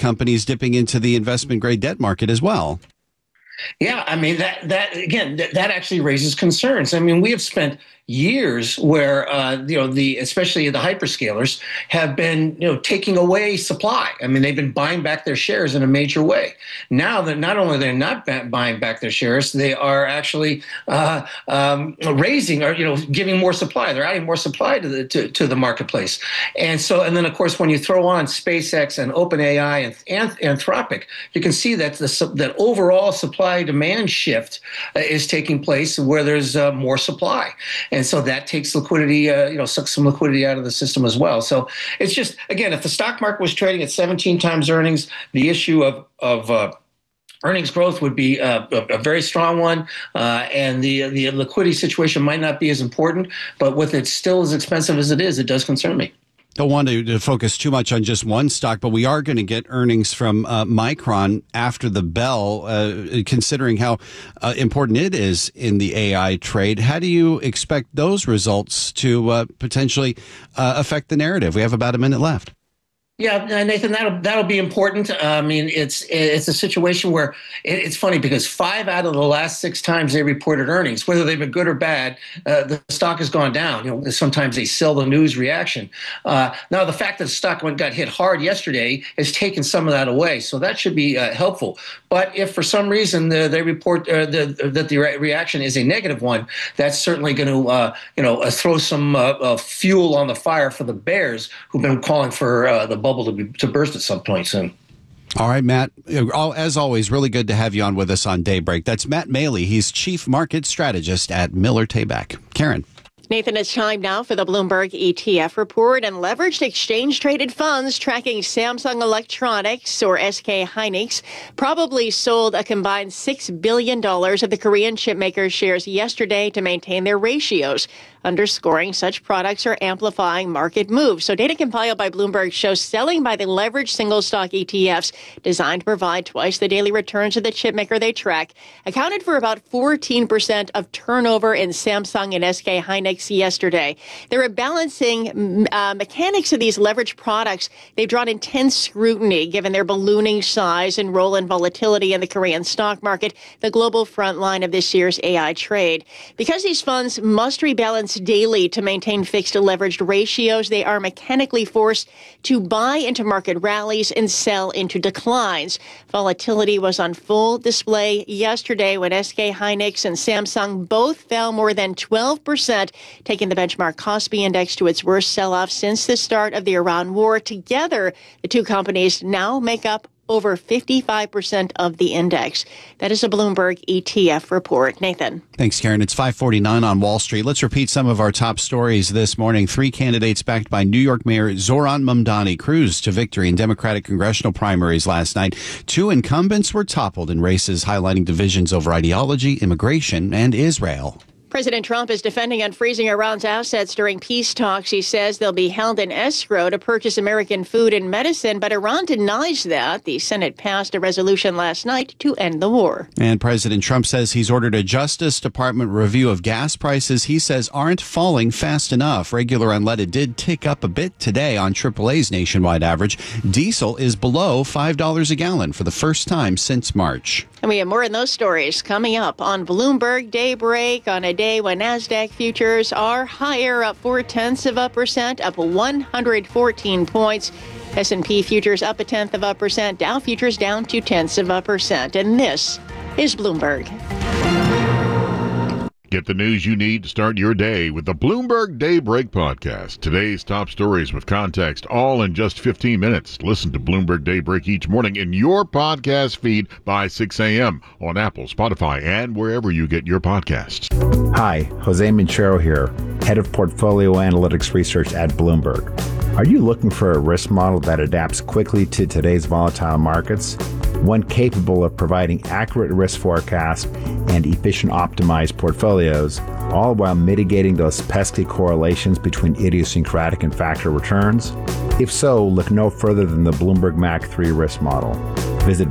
companies dipping into the investment grade debt market as well. Yeah, I mean, that actually raises concerns. I mean, we have spent years where especially the hyperscalers have been taking away supply. I mean, they've been buying back their shares in a major way. Now that not only they're not buying back their shares, they are actually raising or giving more supply. They're adding more supply to the marketplace. And then of course when you throw on SpaceX and OpenAI and Anthropic, you can see that that overall supply demand shift is taking place where there's more supply. And so that takes liquidity, sucks some liquidity out of the system as well. So it's just, again, if the stock market was trading at 17 times earnings, the issue of earnings growth would be a very strong one, and the liquidity situation might not be as important. But with it still as expensive as it is, it does concern me. Don't want to focus too much on just one stock, but we are going to get earnings from Micron after the bell, considering how important it is in the AI trade. How do you expect those results to potentially affect the narrative? We have about a minute left. Yeah, Nathan, that'll be important. I mean, it's a situation where it's funny because 5 out of the last 6 times they reported earnings, whether they've been good or bad, the stock has gone down. Sometimes they sell the news reaction. Now, the fact that the stock got hit hard yesterday has taken some of that away, so that should be helpful. But if for some reason they report that the reaction is a negative one, that's certainly going to throw some fuel on the fire for the bears who've been calling for the bubble to burst at some point soon. All right, Matt, as always, really good to have you on with us on Daybreak. That's Matt Maley. He's Chief Market Strategist at Miller Tabak. Karen. Nathan, it's time now for the Bloomberg ETF report, and leveraged exchange-traded funds tracking Samsung Electronics, or SK Hynix, probably sold a combined $6 billion of the Korean chipmaker's shares yesterday to maintain their ratios, underscoring such products are amplifying market moves. So data compiled by Bloomberg shows selling by the leveraged single-stock ETFs designed to provide twice the daily returns of the chipmaker they track accounted for about 14% of turnover in Samsung and SK Hynix yesterday. The rebalancing mechanics of these leveraged products, they've drawn intense scrutiny given their ballooning size and role in volatility in the Korean stock market, the global front line of this year's AI trade. Because these funds must rebalance daily to maintain fixed leveraged ratios, they are mechanically forced to buy into market rallies and sell into declines. Volatility was on full display yesterday when SK Hynix and Samsung both fell more than 12%, taking the benchmark Kospi index to its worst sell-off since the start of the Iran war. Together, the two companies now make up over 55% of the index. That is a Bloomberg ETF report. Nathan. Thanks, Karen. It's 5:49 on Wall Street. Let's repeat some of our top stories this morning. 3 candidates backed by New York Mayor Zoran Mamdani cruised to victory in Democratic congressional primaries last night. 2 incumbents were toppled in races highlighting divisions over ideology, immigration, and Israel. President Trump is defending unfreezing Iran's assets during peace talks. He says they'll be held in escrow to purchase American food and medicine, but Iran denies that. The Senate passed a resolution last night to end the war. And President Trump says he's ordered a Justice Department review of gas prices he says aren't falling fast enough. Regular unleaded did tick up a bit today on AAA's nationwide average. Diesel is below $5 a gallon for the first time since March. And we have more in those stories coming up on Bloomberg Daybreak on a day when NASDAQ futures are higher, up 0.4%, up 114 points. S&P futures up 0.1%, Dow futures down 0.2%. And this is Bloomberg. Get the news you need to start your day with the Bloomberg Daybreak podcast. Today's top stories with context, all in just 15 minutes. Listen to Bloomberg Daybreak each morning in your podcast feed by 6 a.m. on Apple, Spotify, and wherever you get your podcasts. Hi, Jose Minchero here, Head of Portfolio Analytics Research at Bloomberg. Are you looking for a risk model that adapts quickly to today's volatile markets? One capable of providing accurate risk forecasts and efficient optimized portfolios, all while mitigating those pesky correlations between idiosyncratic and factor returns? If so, look no further than the Bloomberg MAC 3 risk model. Visit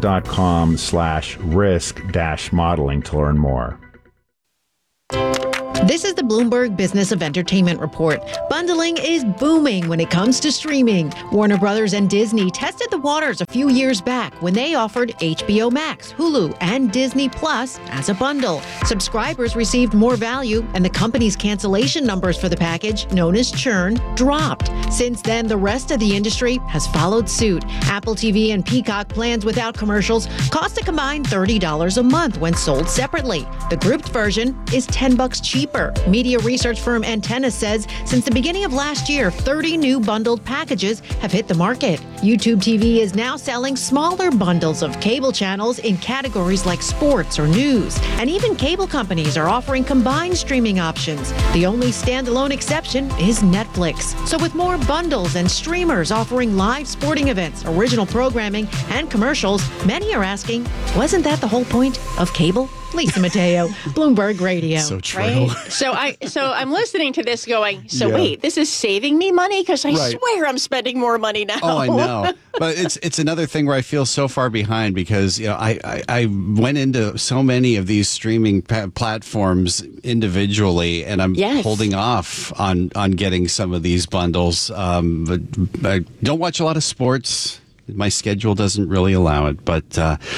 bloomberg.com/risk-modeling to learn more. This is the Bloomberg Business of Entertainment Report. Bundling is booming when it comes to streaming. Warner Brothers and Disney tested the waters a few years back when they offered HBO Max, Hulu, and Disney Plus as a bundle. Subscribers received more value, and the company's cancellation numbers for the package, known as churn, dropped. Since then, the rest of the industry has followed suit. Apple TV and Peacock plans without commercials cost a combined $30 a month when sold separately. The grouped version is $10 cheaper. Media research firm Antenna says since the beginning of last year, 30 new bundled packages have hit the market. YouTube TV is now selling smaller bundles of cable channels in categories like sports or news. And even cable companies are offering combined streaming options. The only standalone exception is Netflix. So with more bundles and streamers offering live sporting events, original programming, and commercials, many are asking, wasn't that the whole point of cable? Lisa Mateo, Bloomberg Radio. So true. Right? So I'm listening to this going, wait, this is saving me money? Because I swear I'm spending more money now. Oh, I know. But it's another thing where I feel so far behind because, I went into so many of these streaming platforms individually, and I'm holding off on getting some of these bundles. But I don't watch a lot of sports. My schedule doesn't really allow it, but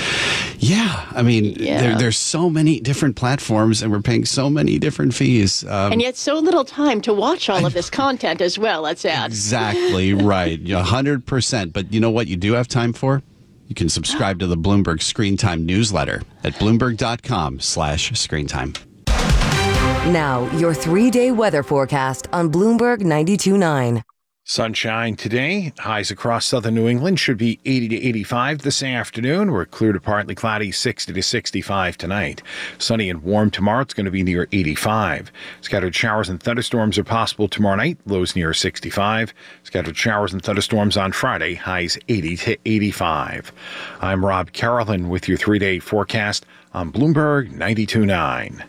there's so many different platforms, and we're paying so many different fees, and yet so little time to watch all of this content as well. Let's add exactly right, 100%. But you know what? You do have time for. You can subscribe to the Bloomberg Screen Time newsletter at bloomberg.com/screentime. Now, your 3-day weather forecast on Bloomberg 92.9. Sunshine today. Highs across southern New England should be 80 to 85 this afternoon. We're clear to partly cloudy, 60 to 65 tonight. Sunny and warm tomorrow. It's going to be near 85. Scattered showers and thunderstorms are possible tomorrow night. Lows near 65. Scattered showers and thunderstorms on Friday. Highs 80 to 85. I'm Rob Carolyn with your 3-day forecast on Bloomberg 92.9.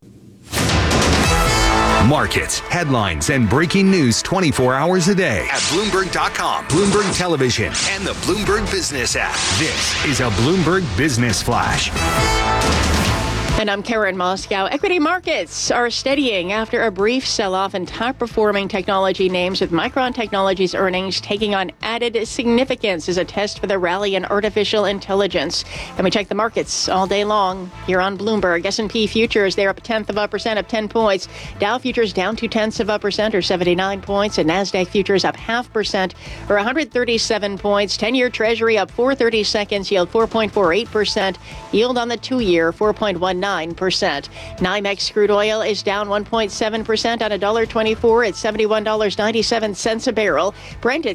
Markets, headlines, and breaking news 24 hours a day at Bloomberg.com, Bloomberg Television, and the Bloomberg Business app. This is a Bloomberg Business Flash. And I'm Karen Moscow. Equity markets are steadying after a brief sell-off in top-performing technology names, with Micron Technology's earnings taking on added significance as a test for the rally in artificial intelligence. And we check the markets all day long here on Bloomberg. S&P futures, they're up 0.1% up 10 points. Dow futures down 0.2% or 79 points. And NASDAQ futures up 0.5% or 137 points. 10-year Treasury up 4/32, yield 4.48%. Yield on the 2-year 4.19%. NYMEX crude oil is down 1.7% on $1.24 at $71.97 a barrel. Brent at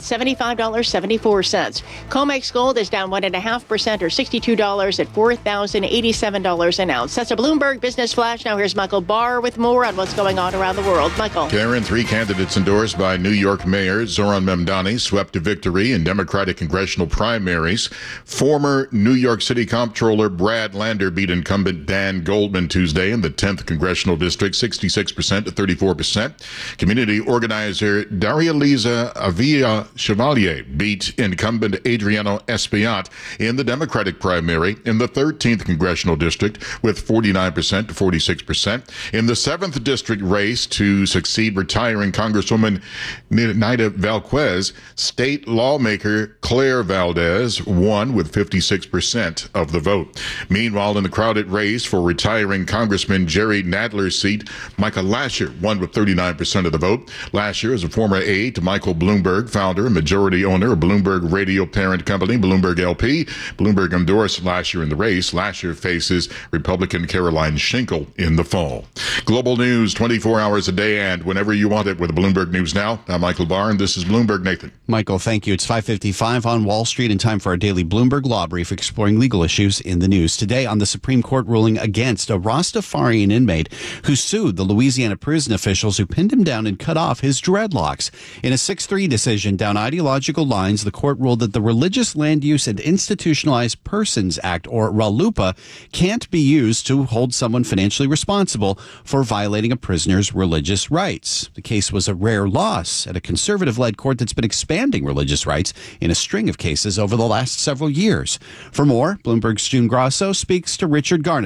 $75.74. COMEX gold is down 1.5% or $62 at $4,087 an ounce. That's a Bloomberg Business Flash. Now here's Michael Barr with more on what's going on around the world. Michael. Karen, 3 candidates endorsed by New York Mayor Zohran Mamdani swept to victory in Democratic congressional primaries. Former New York City Comptroller Brad Lander beat incumbent Dan Goldman Tuesday in the 10th Congressional District, 66% to 34%. Community organizer Daria Liza Avila Chevalier beat incumbent Adriano Espaillat in the Democratic primary in the 13th Congressional District with 49% to 46%. In the 7th District race to succeed retiring Congresswoman Nida Velquez, state lawmaker Claire Valdez won with 56% of the vote. Meanwhile, in the crowded race for retiring Congressman Jerry Nadler's seat, Michael Lasher won with 39% of the vote. Lasher is a former aide to Michael Bloomberg, founder and majority owner of Bloomberg radio parent company, Bloomberg LP. Bloomberg endorsed Lasher in the race. Lasher faces Republican Caroline Schinkel in the fall. Global news 24 hours a day and whenever you want it with Bloomberg News Now. I'm Michael Barr, and this is Bloomberg Nathan. Michael, thank you. It's 5:55 on Wall Street and time for our daily Bloomberg Law Brief exploring legal issues in the news. Today on the Supreme Court ruling against a Rastafarian inmate who sued the Louisiana prison officials who pinned him down and cut off his dreadlocks. In a 6-3 decision down ideological lines, the court ruled that the Religious Land Use and Institutionalized Persons Act, or RLUIPA, can't be used to hold someone financially responsible for violating a prisoner's religious rights. The case was a rare loss at a conservative-led court that's been expanding religious rights in a string of cases over the last several years. For more, Bloomberg's June Grasso speaks to Richard Garnett, a professor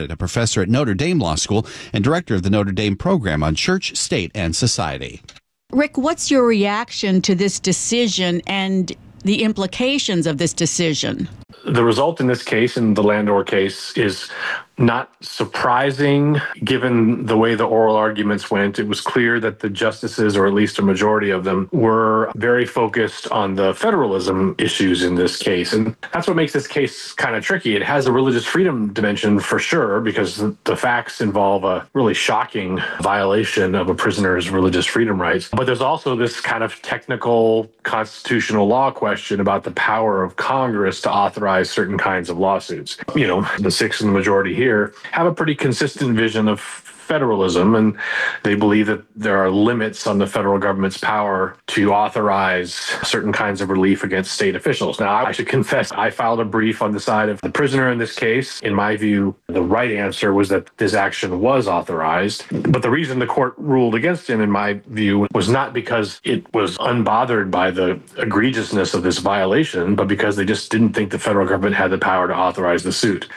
professor at Notre Dame Law School and director of the Notre Dame program on church, state, and society. Rick, what's your reaction to this decision and the implications of this decision? The result in this case, in the Landor case, is not surprising given the way the oral arguments went. It was clear that the justices, or at least a majority of them, were very focused on the federalism issues in this case. And that's what makes this case kind of tricky. It has a religious freedom dimension for sure, because the facts involve a really shocking violation of a prisoner's religious freedom rights. But there's also this kind of technical constitutional law question about the power of Congress to authorize certain kinds of lawsuits. You know, the six in the majority here have a pretty consistent vision of federalism, and they believe that there are limits on the federal government's power to authorize certain kinds of relief against state officials. Now, I should confess, I filed a brief on the side of the prisoner in this case. In my view, the right answer was that this action was authorized. But the reason the court ruled against him, in my view, was not because it was unbothered by the egregiousness of this violation, but because they just didn't think the federal government had the power to authorize the suit.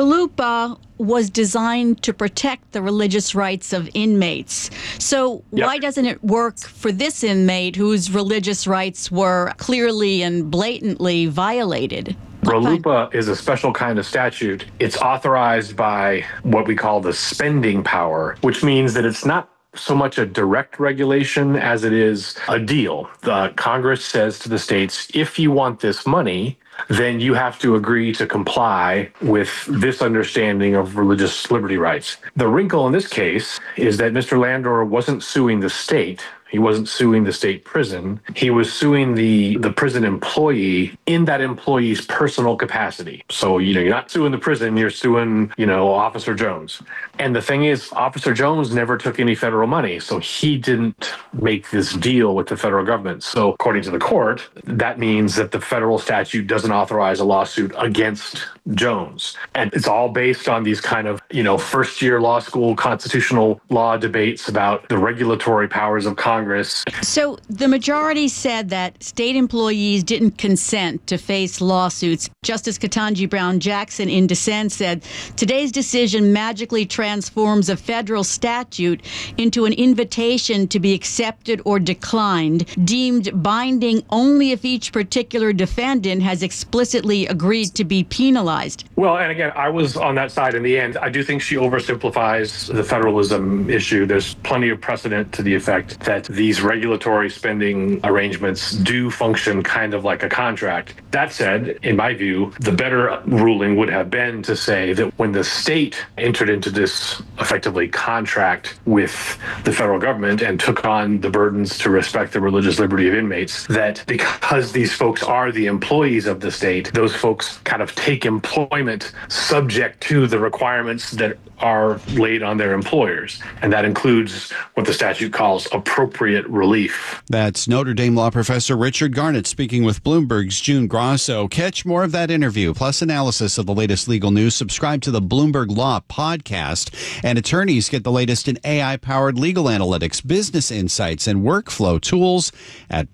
RLUIPA was designed to protect the religious rights of inmates. So why doesn't it work for this inmate whose religious rights were clearly and blatantly violated? RLUIPA is a special kind of statute. It's authorized by what we call the spending power, which means that it's not so much a direct regulation as it is a deal. The Congress says to the states, if you want this money, then you have to agree to comply with this understanding of religious liberty rights. The wrinkle in this case is that Mr. Landor wasn't suing the state. He wasn't suing the state prison. He was suing the prison employee in that employee's personal capacity. So, you're not suing the prison, you're suing, Officer Jones. And the thing is, Officer Jones never took any federal money, so he didn't make this deal with the federal government. So, according to the court, that means that the federal statute doesn't authorize a lawsuit against Jones. And it's all based on these kind of, first-year law school constitutional law debates about the regulatory powers of Congress. So the majority said that state employees didn't consent to face lawsuits. Justice Ketanji Brown Jackson, in dissent, said today's decision magically transforms a federal statute into an invitation to be accepted or declined, deemed binding only if each particular defendant has explicitly agreed to be penalized. Well, and again, I was on that side in the end. I do think she oversimplifies the federalism issue. There's plenty of precedent to the effect that these regulatory spending arrangements do function kind of like a contract. That said, in my view, the better ruling would have been to say that when the state entered into this effectively contract with the federal government and took on the burdens to respect the religious liberty of inmates, that because these folks are the employees of the state, those folks kind of take employment subject to the requirements that are laid on their employers. And that includes what the statute calls appropriate relief. That's Notre Dame law professor Richard Garnett speaking with Bloomberg's June Grosso. Catch more of that interview, plus analysis of the latest legal news. Subscribe to the Bloomberg Law podcast. And attorneys get the latest in AI-powered legal analytics, business insights, and workflow tools at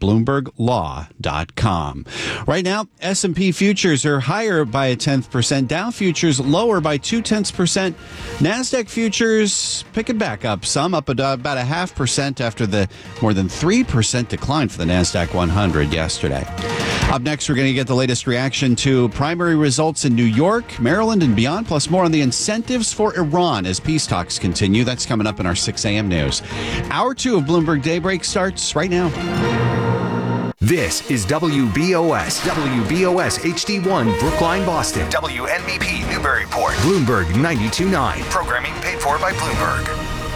BloombergLaw.com. Right now, S&P futures are higher by 0.1%. Dow futures lower by 0.2%. NASDAQ futures picking back up some, up about 0.5% after the more than 3% decline for the NASDAQ 100 yesterday. Up next, we're going to get the latest reaction to primary results in New York, Maryland, and beyond, plus more on the incentives for Iran as peace talks continue. That's coming up in our 6 a.m. news. Hour 2 of Bloomberg Daybreak starts right now. This is WBOS HD1 Brookline, Boston. WNBP Newburyport. Bloomberg 92.9. Programming paid for by Bloomberg.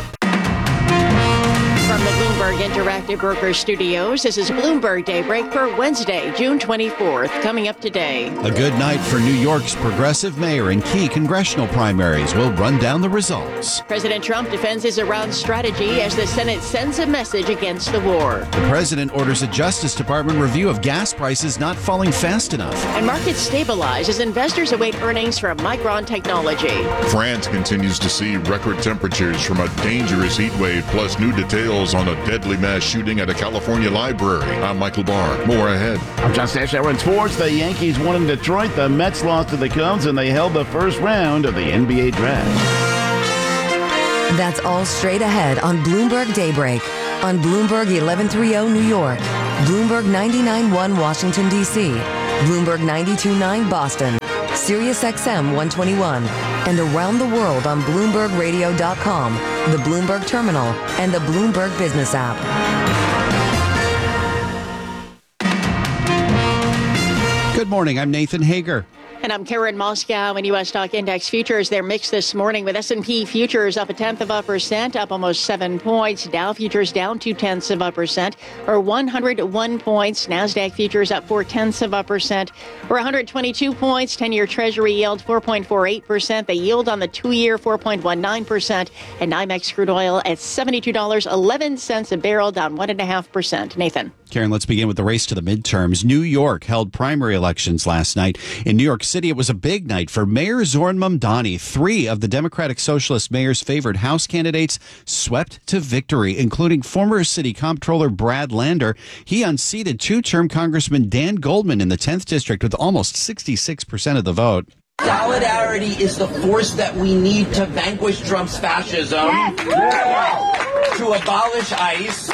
From the Bloomberg Interactive Broker Studios, this is Bloomberg Daybreak for Wednesday, June 24th. Coming up today. A good night for New York's progressive mayor in key congressional primaries. We'll run down the results. President Trump defends his Iran strategy as the Senate sends a message against the war. The president orders a Justice Department review of gas prices not falling fast enough. And markets stabilize as investors await earnings from Micron Technology. France continues to see record temperatures from a dangerous heat wave, plus new details on a deadly mass shooting at a California library. I'm Michael Barr. More ahead. I'm John Stashower in sports. The Yankees won in Detroit. The Mets lost to the Cubs, and they held the first round of the NBA draft. That's all straight ahead on Bloomberg Daybreak on Bloomberg 1130 New York, Bloomberg 99.1 Washington, D.C., Bloomberg 92.9 Boston, Sirius XM 121, and around the world on BloombergRadio.com, the Bloomberg Terminal, and the Bloomberg Business app. Good morning. I'm Nathan Hager. And I'm Karen Moscow. In U.S. stock index futures, they're mixed this morning with S&P futures up 0.1%, up almost 7 points. Dow futures down 0.2%, or 101 points. NASDAQ futures up 0.4%, or 122 points. 10-year Treasury yield 4.48%. The yield on the 2-year 4.19%. And NYMEX crude oil at $72.11 a barrel, down 1.5%. Nathan. Karen, let's begin with the race to the midterms. New York held primary elections last night. In New York City, it was a big night for Mayor Zohran Mamdani. 3 of the Democratic Socialist mayor's favored House candidates swept to victory, including former City Comptroller Brad Lander. He unseated 2-term Congressman Dan Goldman in the 10th District with almost 66% of the vote. Solidarity is the force that we need to vanquish Trump's fascism, to abolish ICE,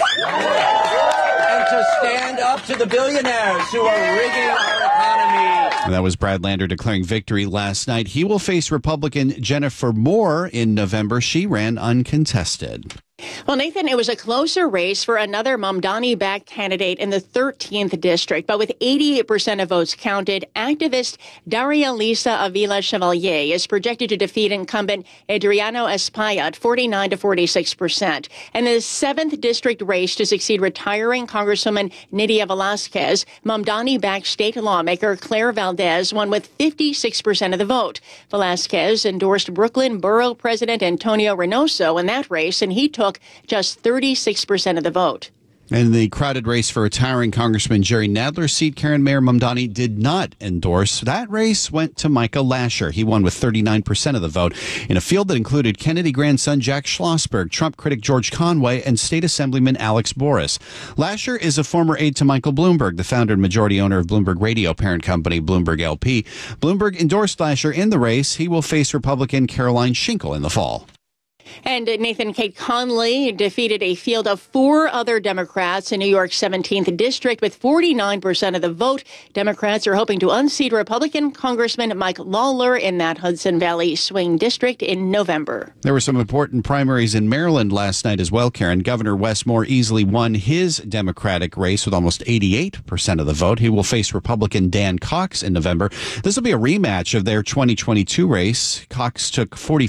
and to stand up to the billionaires who are rigging our economy. And that was Brad Lander declaring victory last night. He will face Republican Jennifer Moore in November. She ran uncontested. Well, Nathan, it was a closer race for another Mamdani-backed candidate in the 13th district. But with 88% of votes counted, activist Daria Lisa Avila Chevalier is projected to defeat incumbent Adriano Espaillat at 49 to 46%. And the 7th district race to succeed retiring Congresswoman Nydia Velázquez, Mamdani-backed state lawmaker Claire Valdez won with 56% of the vote. Velázquez endorsed Brooklyn Borough President Antonio Reynoso in that race, and he took just 36% of the vote. In the crowded race for retiring Congressman Jerry Nadler's seat, Karen, Mayor Mamdani did not endorse. That race went to Micah Lasher. He won with 39% of the vote in a field that included Kennedy grandson Jack Schlossberg, Trump critic George Conway, and State Assemblyman Alex Boris. Lasher is a former aide to Michael Bloomberg, the founder and majority owner of Bloomberg Radio parent company Bloomberg LP. Bloomberg endorsed Lasher in the race. He will face Republican Caroline Schinkel in the fall. And Nathan, Kate Conley defeated a field of 4 other Democrats in New York's 17th district with 49% of the vote. Democrats are hoping to unseat Republican Congressman Mike Lawler in that Hudson Valley swing district in November. There were some important primaries in Maryland last night as well, Karen. Governor Wes Moore easily won his Democratic race with almost 88% of the vote. He will face Republican Dan Cox in November. This will be a rematch of their 2022 race. Cox took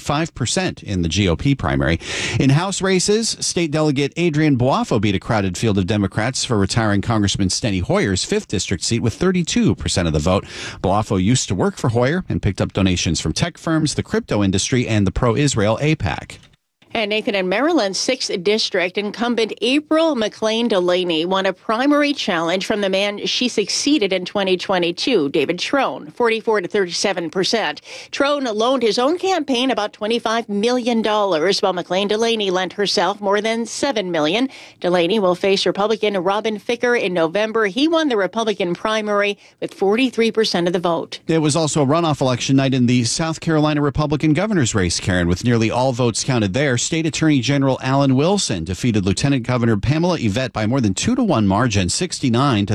45% in the GOP primary. In House races, State Delegate Adrian Boafo beat a crowded field of Democrats for retiring Congressman Steny Hoyer's 5th District seat with 32% of the vote. Boafo used to work for Hoyer and picked up donations from tech firms, the crypto industry, and the pro-Israel AIPAC. And Nathan, in Maryland's 6th district, incumbent April McLean Delaney won a primary challenge from the man she succeeded in 2022, David Trone, 44 to 37%. Trone loaned his own campaign about $25 million, while McLean Delaney lent herself more than $7 million. Delaney will face Republican Robin Ficker in November. He won the Republican primary with 43% of the vote. It was also a runoff election night in the South Carolina Republican governor's race, Karen, with nearly all votes counted there. State Attorney General Alan Wilson defeated Lieutenant Governor Pamela Yvette by more than 2-to-1 margin, 69 to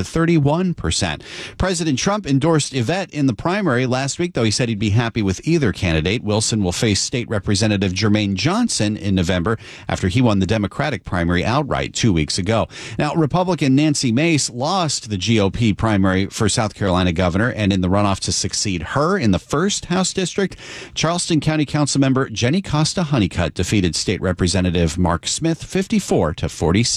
31%. President Trump endorsed Yvette in the primary last week, though he said he'd be happy with either candidate. Wilson will face State Representative Jermaine Johnson in November after he won the Democratic primary outright 2 weeks ago. Now, Republican Nancy Mace lost the GOP primary for South Carolina governor, and in the runoff to succeed her in the 1st House District, Charleston County Councilmember Jenny Costa Honeycutt defeated State Representative Mark Smith 54 to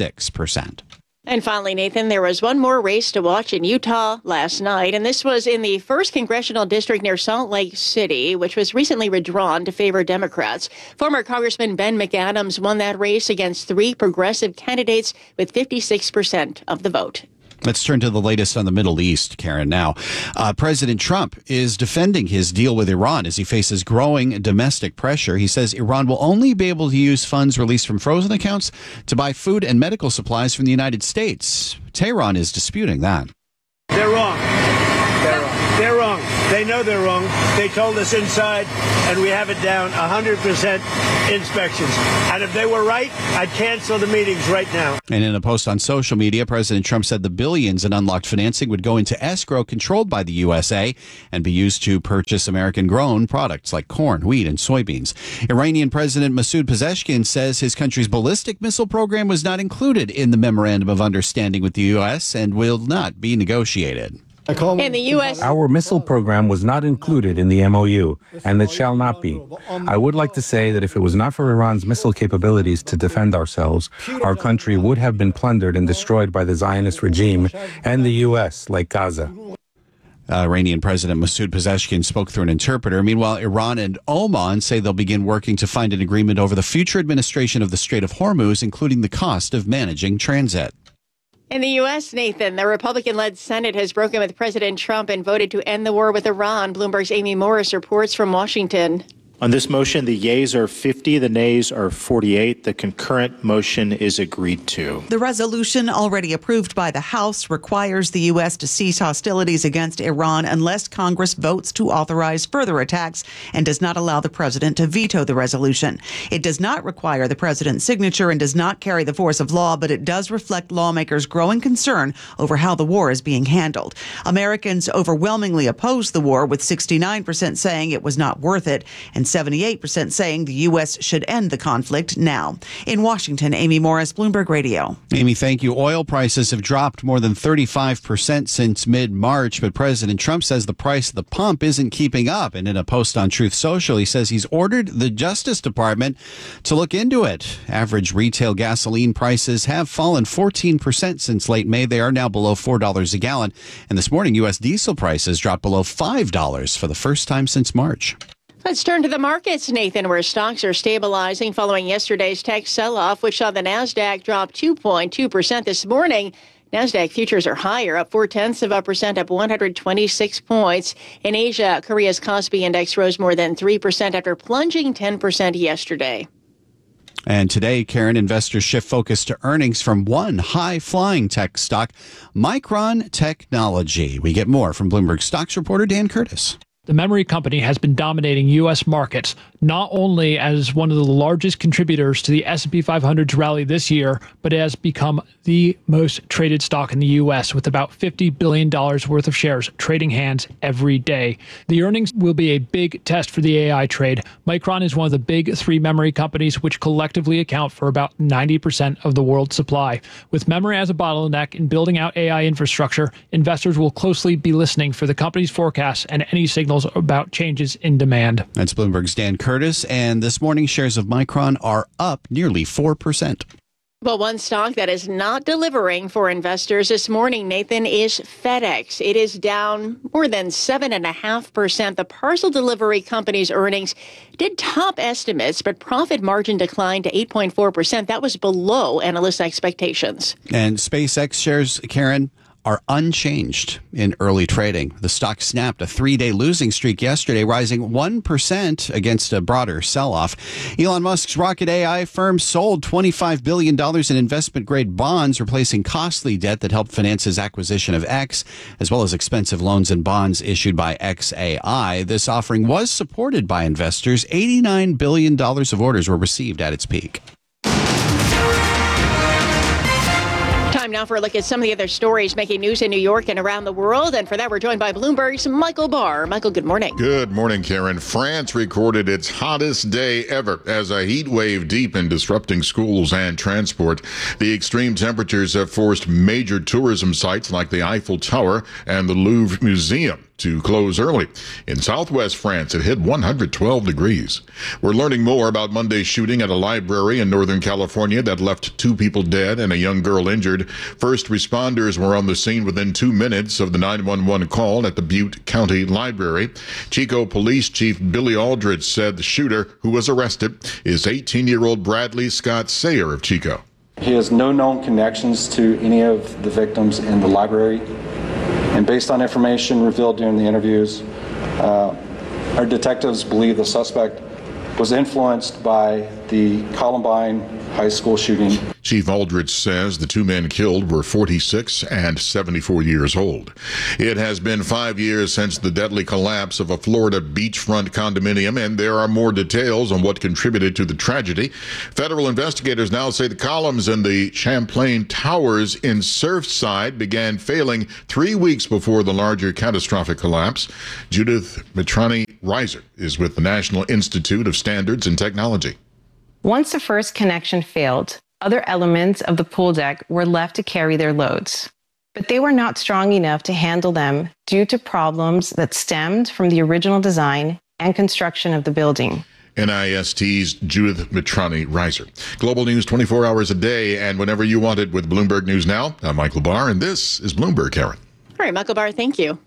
46%. And finally, Nathan, there was one more race to watch in Utah last night, and this was in the 1st congressional district near Salt Lake City, which was recently redrawn to favor Democrats. Former Congressman Ben McAdams won that race against 3 progressive candidates with 56% of the vote. Let's turn to the latest on the Middle East, Karen. Now, President Trump is defending his deal with Iran as he faces growing domestic pressure. He says Iran will only be able to use funds released from frozen accounts to buy food and medical supplies from the United States. Tehran is disputing that. They're wrong. They're wrong. They're wrong. They know they're wrong. They told us inside, and we have it down 100% inspections. And if they were right, I'd cancel the meetings right now. And in a post on social media, President Trump said the billions in unlocked financing would go into escrow controlled by the USA and be used to purchase American-grown products like corn, wheat, and soybeans. Iranian President Masoud Pezeshkian says his country's ballistic missile program was not included in the Memorandum of Understanding with the U.S. and will not be negotiated. In the U.S., our missile program was not included in the MOU, and it shall not be. I would like to say that if it was not for Iran's missile capabilities to defend ourselves, our country would have been plundered and destroyed by the Zionist regime and the U.S., like Gaza. Iranian President Masoud Pezeshkian spoke through an interpreter. Meanwhile, Iran and Oman say they'll begin working to find an agreement over the future administration of the Strait of Hormuz, including the cost of managing transit. in the U.S., Nathan, the Republican-led Senate has broken with President Trump and voted to end the war with Iran. Bloomberg's Amy Morris reports from Washington. On this motion, the yeas are 50, the nays are 48. The concurrent motion is agreed to. The resolution, already approved by the House, requires the U.S. to cease hostilities against Iran unless Congress votes to authorize further attacks and does not allow the president to veto the resolution. It does not require the president's signature and does not carry the force of law, but it does reflect lawmakers' growing concern over how the war is being handled. Americans overwhelmingly oppose the war, with 69% saying it was not worth it and 78% saying the U.S. should end the conflict now. In Washington, Amy Morris, Bloomberg Radio. Amy, thank you. Oil prices have dropped more than 35% since mid-March, but President Trump says the price of the pump isn't keeping up. And in a post on Truth Social, he says he's ordered the Justice Department to look into it. Average retail gasoline prices have fallen 14% since late May. They are now below $4 a gallon. And this morning, U.S. diesel prices dropped below $5 for the first time since March. Let's turn to the markets, Nathan, where stocks are stabilizing following yesterday's tech sell-off, which saw the Nasdaq drop 2.2% this morning. Nasdaq futures are higher, up 0.4%, up 126 points. In Asia, Korea's Kospi index rose more than 3% after plunging 10% yesterday. And today, Karen, investors shift focus to earnings from one high-flying tech stock, Micron Technology. We get more from Bloomberg Stocks reporter Dan Curtis. The memory company has been dominating U.S. markets, not only as one of the largest contributors to the S&P 500's rally this year, but it has become the most traded stock in the U.S. with about $50 billion worth of shares trading hands every day. The earnings will be a big test for the AI trade. Micron is one of the big three memory companies which collectively account for about 90% of the world's supply. With memory as a bottleneck in building out AI infrastructure, investors will closely be listening for the company's forecasts and any signals about changes in demand. That's Bloomberg's Dan Curtis, and this morning shares of Micron are up nearly 4%. But one stock that is not delivering for investors this morning, Nathan, is FedEx. It is down more than 7.5%. The parcel delivery company's earnings did top estimates, but profit margin declined to 8.4%. That was below analyst expectations. And SpaceX shares, Karen, are unchanged in early trading. The stock snapped a three-day losing streak yesterday, rising 1% against a broader sell-off. Elon Musk's rocket AI firm sold $25 billion in investment-grade bonds, replacing costly debt that helped finance his acquisition of X, as well as expensive loans and bonds issued by XAI. This offering was supported by investors. $89 billion of orders were received at its peak. Time now for a look at some of the other stories making news in New York and around the world. And for that, we're joined by Bloomberg's Michael Barr. Michael, good morning. Good morning, Karen. France recorded its hottest day ever as a heat wave deepened, disrupting schools and transport. The extreme temperatures have forced major tourism sites like the Eiffel Tower and the Louvre Museum to close early. In southwest France, it hit 112 degrees. We're learning more about Monday's shooting at a library in Northern California that left 2 people dead and a young girl injured. First responders were on the scene within 2 minutes of the 911 call at the Butte County Library. Chico Police Chief Billy Aldridge said the shooter, who was arrested, is 18-year-old Bradley Scott Sayer of Chico. He has no known connections to any of the victims in the library. And based on information revealed during the interviews, our detectives believe the suspect was influenced by the Columbine High School shooting. Chief Aldrich says the two men killed were 46 and 74 years old. It has been 5 years since the deadly collapse of a Florida beachfront condominium, and there are more details on what contributed to the tragedy. Federal investigators now say the columns in the Champlain Towers in Surfside began failing 3 weeks before the larger catastrophic collapse. Judith Mitrani-Reiser is with the National Institute of Standards and Technology. Once the first connection failed, other elements of the pool deck were left to carry their loads. But they were not strong enough to handle them due to problems that stemmed from the original design and construction of the building. NIST's Judith Mitrani-Reiser. Global news 24 hours a day and whenever you want it with Bloomberg News Now. I'm Michael Barr, and this is Bloomberg, Karen. All right, Michael Barr, thank you.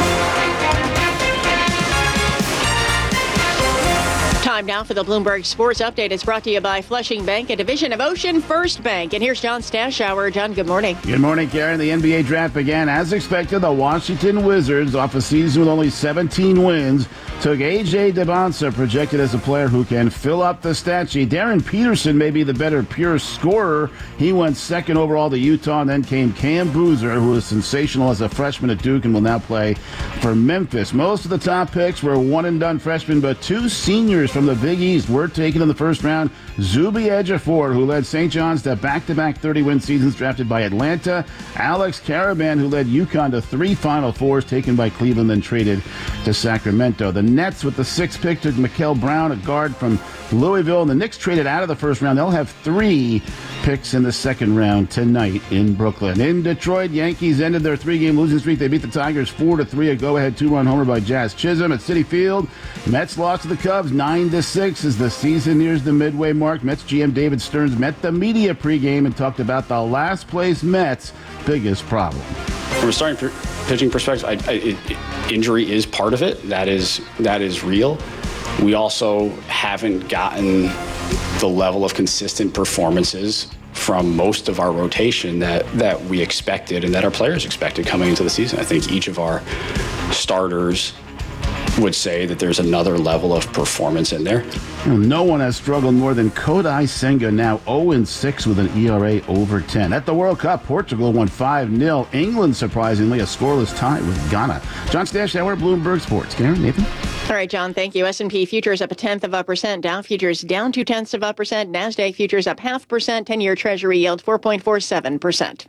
Time now for the Bloomberg Sports Update. It's brought to you by Flushing Bank, a division of Ocean First Bank. And here's John Stashower. John, good morning. Good morning, Karen. The NBA draft began as expected. The Washington Wizards, off a season with only 17 wins, took A.J. DeBonsa, projected as a player who can fill up the stat sheet. Darren Peterson may be the better pure scorer. He went second overall to Utah, and then came Cam Boozer, who was sensational as a freshman at Duke and will now play for Memphis. Most of the top picks were one-and-done freshmen, but two seniors from the Big East were taken in the first round. Zuby Ejiofor, who led St. John's to back-to-back 30-win seasons, drafted by Atlanta. Alex Caravan, who led UConn to 3 Final Fours, taken by Cleveland, then traded to Sacramento. The Nets, with the 6th pick, took Mikal Brown, a guard from Louisville. And the Knicks traded out of the first round. They'll have 3 picks in the second round tonight in Brooklyn. In Detroit, Yankees ended their 3-game losing streak. They beat the Tigers 4-3. A go-ahead 2-run homer by Jazz Chisholm at Citi Field. Mets lost to the Cubs 9-6 as the season nears the midway mark. Mets GM David Stearns met the media pregame and talked about the last place Mets' biggest problem. From a starting pitching perspective, injury is part of it. That is real. We also haven't gotten the level of consistent performances from most of our rotation that we expected and that our players expected coming into the season. I think each of our starters would say that there's another level of performance in there. No one has struggled more than Kodai Senga, now 0-6 with an ERA over 10. At the World Cup, Portugal won 5-0. England, surprisingly, a scoreless tie with Ghana. John Stashower, Bloomberg Sports. Karen, Nathan? All right, John, thank you. S&P futures up 0.1%. Dow futures down 0.2%. NASDAQ futures up 0.5%. 10-year Treasury yield 4.47%.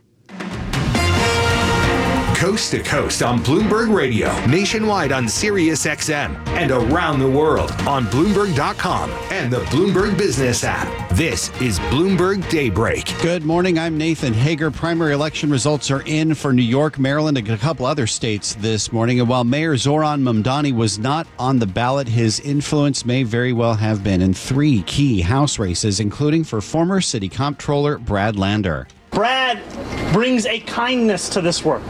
Coast to coast on Bloomberg Radio, nationwide on Sirius XM, and around the world on Bloomberg.com and the Bloomberg Business app. This is Bloomberg Daybreak. Good morning. I'm Nathan Hager. Primary election results are in for New York, Maryland, and a couple other states this morning. And while Mayor Zoran Mamdani was not on the ballot, his influence may very well have been in 3 key House races, including for former City Comptroller Brad Lander. Brad brings a kindness to this work.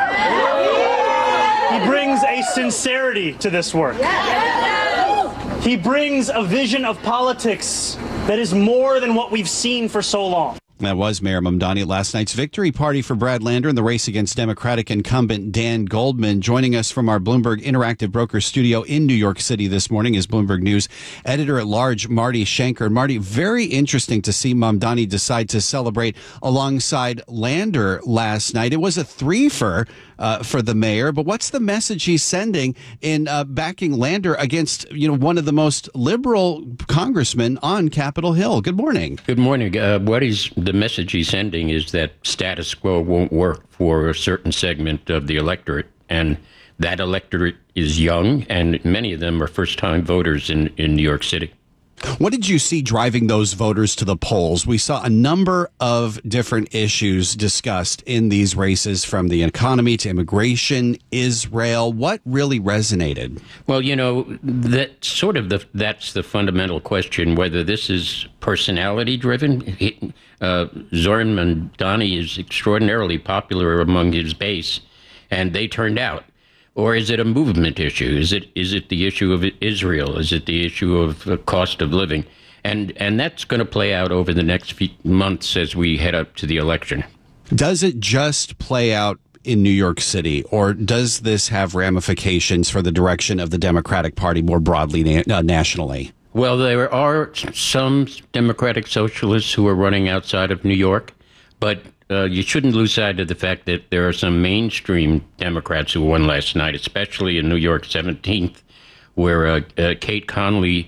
He brings a sincerity to this work. He brings a vision of politics that is more than what we've seen for so long. That was Mayor Mamdani at last night's victory party for Brad Lander in the race against Democratic incumbent Dan Goldman. Joining us from our Bloomberg Interactive Brokers studio in New York City this morning is Bloomberg News editor-at-large Marty Schenker. Marty, very interesting to see Mamdani decide to celebrate alongside Lander last night. It was a threefer for the mayor, but what's the message he's sending in backing Lander against one of the most liberal congressmen on Capitol Hill? Good morning. Good morning. The message he's sending is that status quo won't work for a certain segment of the electorate, and that electorate is young, and many of them are first-time voters in New York City. What did you see driving those voters to the polls? We saw a number of different issues discussed in these races, from the economy to immigration, Israel. What really resonated? Well, that's the fundamental question, whether this is personality driven. Zoran Mamdani is extraordinarily popular among his base, and they turned out. Or is it a movement issue? Is it the issue of Israel? Is it the issue of cost of living? And that's going to play out over the next few months as we head up to the election. Does it just play out in New York City, or does this have ramifications for the direction of the Democratic Party more broadly nationally? Well, there are some Democratic socialists who are running outside of New York, but you shouldn't lose sight of the fact that there are some mainstream Democrats who won last night, especially in New York 17th, where Kate Conley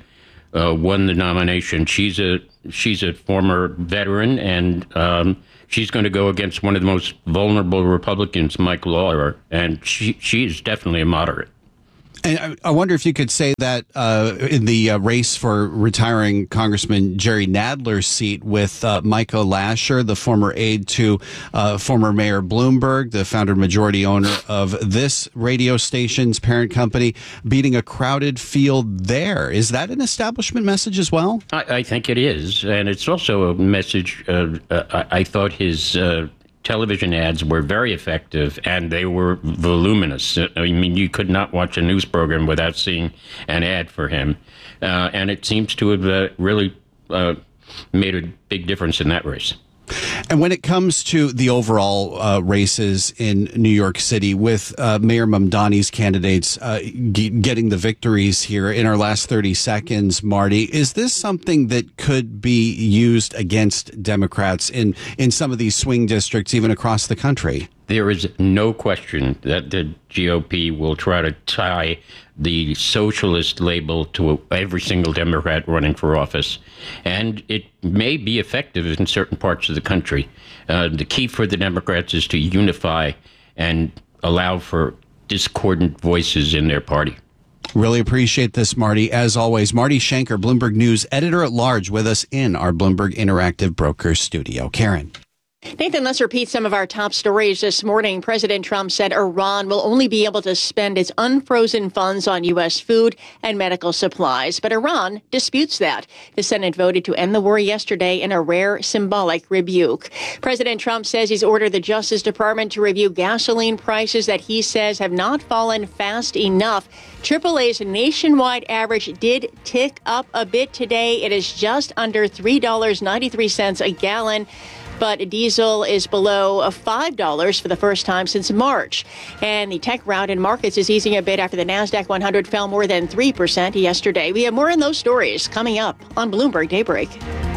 won the nomination. She's a former veteran, and she's going to go against one of the most vulnerable Republicans, Mike Lawler, and she is definitely a moderate. And I wonder if you could say that in the race for retiring Congressman Jerry Nadler's seat with Micah Lasher, the former aide to former Mayor Bloomberg, the founder majority owner of this radio station's parent company, beating a crowded field there. Is that an establishment message as well? I think it is. And it's also a message. I thought his television ads were very effective, and they were voluminous. I mean, you could not watch a news program without seeing an ad for him. And it seems to have really made a big difference in that race. And when it comes to the overall races in New York City, with Mayor Mamdani's candidates getting the victories here in our last 30 seconds, Marty, is this something that could be used against Democrats in some of these swing districts, even across the country? There is no question that the GOP will try to tie the socialist label to every single Democrat running for office. And it may be effective in certain parts of the country. The key for the Democrats is to unify and allow for discordant voices in their party. Really appreciate this, Marty. As always, Marty Schenker, Bloomberg News editor-at-large, with us in our Bloomberg Interactive Brokers studio. Karen. Nathan, let's repeat some of our top stories this morning. President Trump said Iran will only be able to spend its unfrozen funds on U.S. food and medical supplies, but Iran disputes that. The Senate voted to end the war yesterday in a rare symbolic rebuke. President Trump says he's ordered the Justice Department to review gasoline prices that he says have not fallen fast enough. AAA's nationwide average did tick up a bit today. It is just under $3.93 a gallon. But diesel is below $5 for the first time since March. And the tech rout in markets is easing a bit after the NASDAQ 100 fell more than 3% yesterday. We have more on those stories coming up on Bloomberg Daybreak.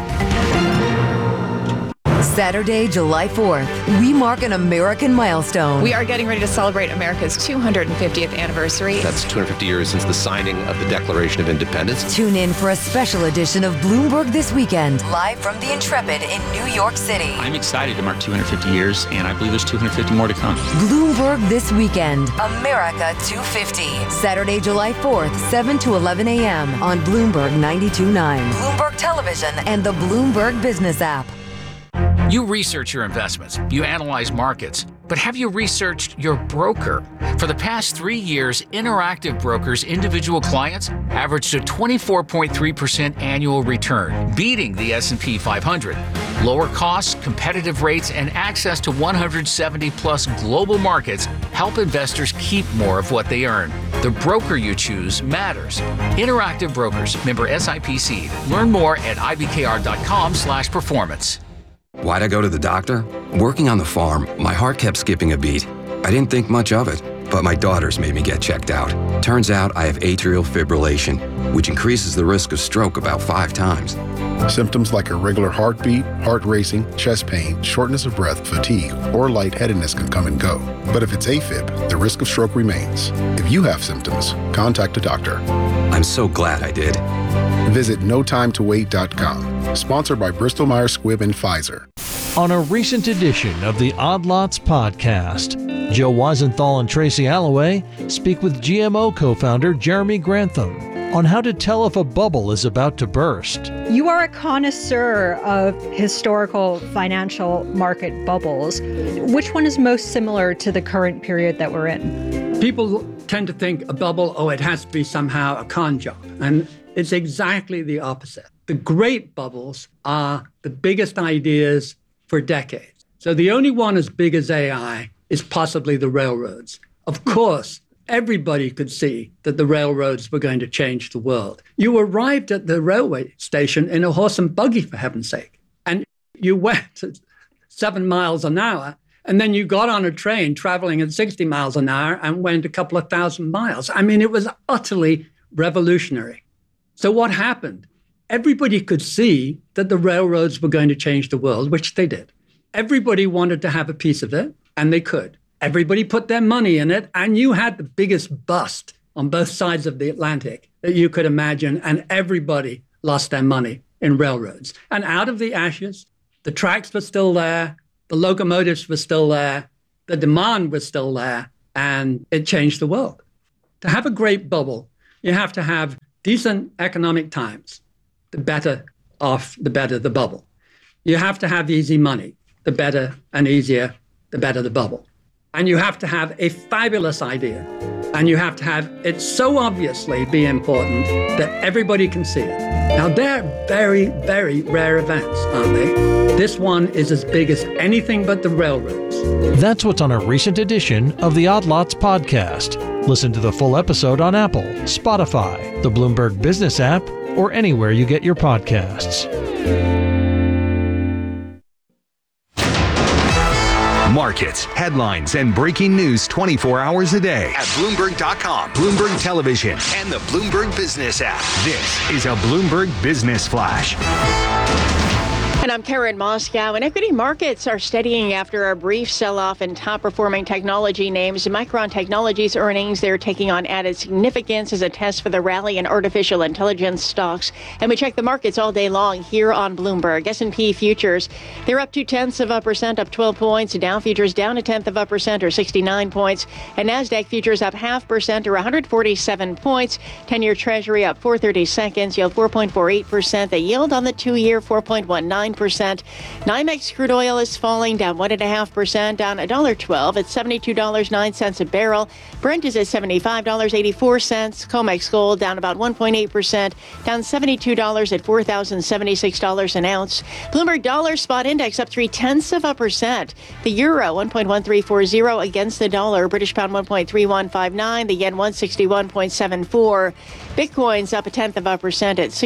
Saturday, July 4th, we mark an American milestone. We are getting ready to celebrate America's 250th anniversary. That's 250 years since the signing of the Declaration of Independence. Tune in for a special edition of Bloomberg This Weekend, live from the Intrepid in New York City. I'm excited to mark 250 years, and I believe there's 250 more to come. Bloomberg This Weekend, America 250. Saturday, July 4th, 7 to 11 a.m. on Bloomberg 92.9, Bloomberg Television, and the Bloomberg Business app. You research your investments, you analyze markets, but have you researched your broker? For the past 3 years, Interactive Brokers' individual clients averaged a 24.3% annual return, beating the S&P 500. Lower costs, competitive rates, and access to 170-plus global markets help investors keep more of what they earn. The broker you choose matters. Interactive Brokers, member SIPC. Learn more at ibkr.com/performance. Why'd I go to the doctor? Working on the farm, my heart kept skipping a beat. I didn't think much of it, but my daughters made me get checked out. Turns out I have atrial fibrillation, which increases the risk of stroke about 5 times. Symptoms like irregular heartbeat, heart racing, chest pain, shortness of breath, fatigue, or lightheadedness can come and go. But if it's AFib, the risk of stroke remains. If you have symptoms, contact a doctor. I'm so glad I did. Visit notimetowait.com. Sponsored by Bristol Myers Squibb and Pfizer. On a recent edition of the Odd Lots podcast, Joe Weisenthal and Tracy Alloway speak with GMO co-founder Jeremy Grantham on how to tell if a bubble is about to burst. You are a connoisseur of historical financial market bubbles. Which one is most similar to the current period that we're in? People tend to think a bubble, it has to be somehow a con job. And it's exactly the opposite. The great bubbles are the biggest ideas for decades. So the only one as big as AI is possibly the railroads. Of course, everybody could see that the railroads were going to change the world. You arrived at the railway station in a horse and buggy, for heaven's sake, and you went at 7 miles an hour, and then you got on a train traveling at 60 miles an hour and went a couple of thousand miles. I mean, it was utterly revolutionary. So what happened? Everybody could see that the railroads were going to change the world, which they did. Everybody wanted to have a piece of it, and they could. Everybody put their money in it, and you had the biggest bust on both sides of the Atlantic that you could imagine, and everybody lost their money in railroads. And out of the ashes, the tracks were still there, the locomotives were still there, the demand was still there, and it changed the world. To have a great bubble, you have to have decent economic times. The better off, the better the bubble. You have to have easy money. The better and easier, the better the bubble. And you have to have a fabulous idea. And you have to have it so obviously be important that everybody can see it. Now, they're very, very rare events, aren't they? This one is as big as anything but the railroads. That's what's on a recent edition of the Odd Lots podcast. Listen to the full episode on Apple, Spotify, the Bloomberg Business app, or anywhere you get your podcasts. Markets, headlines, and breaking news 24 hours a day at Bloomberg.com, Bloomberg Television, and the Bloomberg Business app. This is a Bloomberg Business Flash. And I'm Karen Moscow, and equity markets are steadying after a brief sell-off in top-performing technology names. Micron Technology's earnings, they're taking on added significance as a test for the rally in artificial intelligence stocks. And we check the markets all day long here on Bloomberg. S&P futures, they're up 0.2%, up 12 points. Dow futures down 0.1%, or 69 points. And NASDAQ futures up 0.5%, or 147 points. 10-year Treasury up 4/32, yield 4.48%. The yield on the 2-year 4.19%. NYMEX crude oil is falling, down 1.5%, down $1.12 at $72.09 a barrel. Brent is at $75.84. COMEX gold down about 1.8%, down $72 at $4,076 an ounce. Bloomberg dollar spot index up 0.3%. The euro 1.1340 against the dollar. British pound 1.3159. The yen 161.74. Bitcoin's up 0.1% at